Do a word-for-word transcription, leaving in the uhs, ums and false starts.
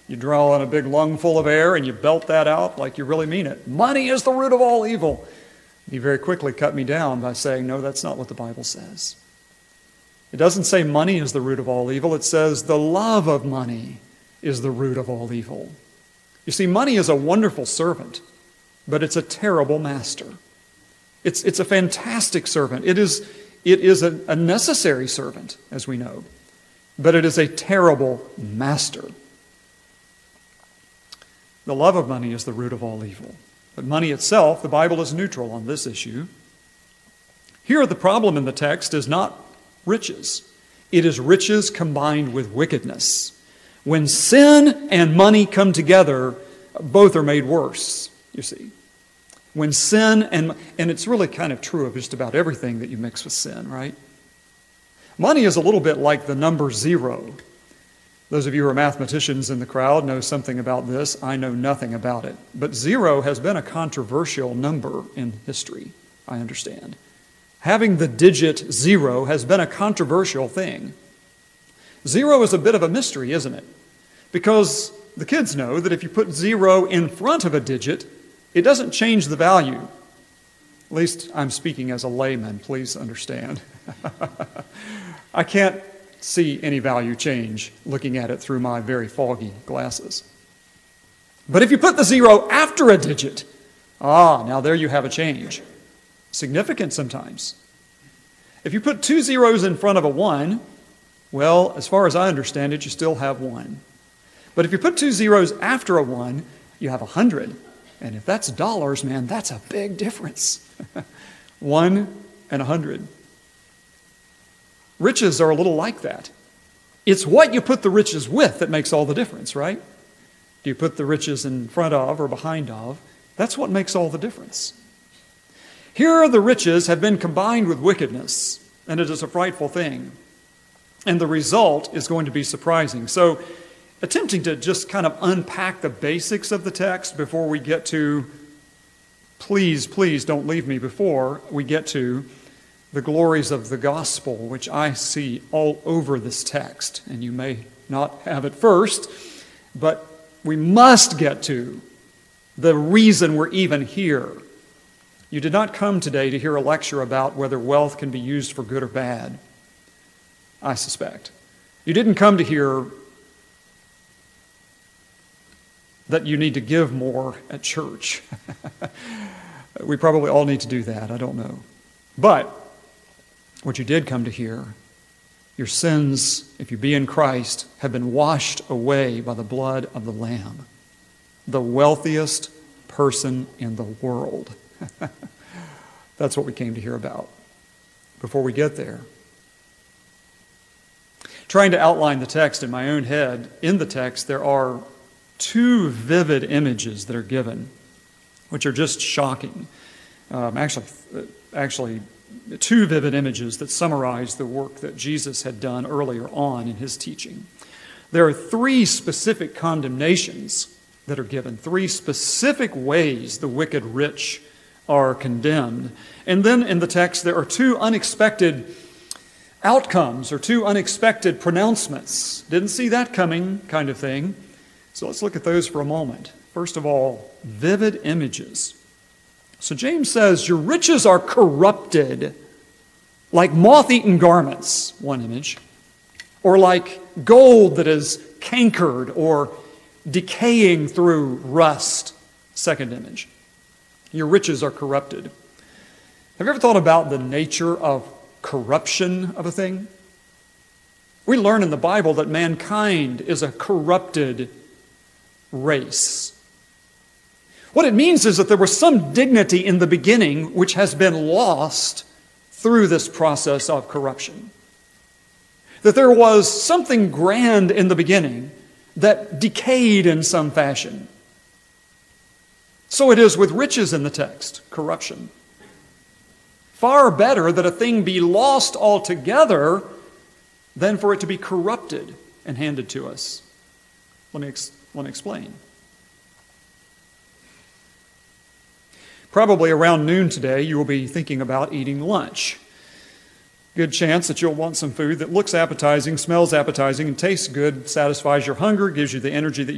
You draw in a big lungful of air and you belt that out like you really mean it. Money is the root of all evil. You very quickly cut me down by saying, no, that's not what the Bible says. It doesn't say money is the root of all evil. It says the love of money is the root of all evil. You see, money is a wonderful servant, but it's a terrible master. It's, it's a fantastic servant. It is, it is a, a necessary servant, as we know, but it is a terrible master. The love of money is the root of all evil. But money itself, the Bible is neutral on this issue. Here, the problem in the text is not riches. It is riches combined with wickedness. When sin and money come together, both are made worse, you see. When sin and, and it's really kind of true of just about everything that you mix with sin, right? Money is a little bit like the number zero. Those of you who are mathematicians in the crowd know something about this. I know nothing about it. But zero has been a controversial number in history, I understand. Having the digit zero has been a controversial thing. Zero is a bit of a mystery, isn't it? Because the kids know that if you put zero in front of a digit, it doesn't change the value. At least I'm speaking as a layman, please understand. I can't see any value change looking at it through my very foggy glasses. But if you put the zero after a digit, ah, now there you have a change. Significant sometimes. If you put two zeros in front of a one, well, as far as I understand it, you still have one. But if you put two zeros after a one, you have a hundred. And if that's dollars, man, that's a big difference. One and a hundred. Riches are a little like that. It's what you put the riches with that makes all the difference, right? Do you put the riches in front of or behind of? That's what makes all the difference. Here the riches have been combined with wickedness, and it is a frightful thing. And the result is going to be surprising. So, attempting to just kind of unpack the basics of the text before we get to, please, please don't leave me before we get to the glories of the gospel, which I see all over this text. And you may not have it first, but we must get to the reason we're even here. You did not come today to hear a lecture about whether wealth can be used for good or bad, I suspect. You didn't come to hear that you need to give more at church. We probably all need to do that, I don't know. But what you did come to hear, your sins, if you be in Christ, have been washed away by the blood of the Lamb, the wealthiest person in the world. That's what we came to hear about. Before we get there, trying to outline the text in my own head, in the text there are two vivid images that are given, which are just shocking. Um, actually, actually, two vivid images that summarize the work that Jesus had done earlier on in his teaching. There are three specific condemnations that are given, three specific ways the wicked rich are condemned. And then in the text there are two unexpected outcomes or two unexpected pronouncements. Didn't see that coming kind of thing. So let's look at those for a moment. First of all, vivid images. So James says, your riches are corrupted like moth-eaten garments, one image, or like gold that is cankered or decaying through rust, second image. Your riches are corrupted. Have you ever thought about the nature of corruption of a thing? We learn in the Bible that mankind is a corrupted race. What it means is that there was some dignity in the beginning which has been lost through this process of corruption. That there was something grand in the beginning that decayed in some fashion. So it is with riches in the text, corruption. Far better that a thing be lost altogether than for it to be corrupted and handed to us. Let me, ex- let me explain. Probably around noon today, you will be thinking about eating lunch. Good chance that you'll want some food that looks appetizing, smells appetizing, and tastes good, satisfies your hunger, gives you the energy that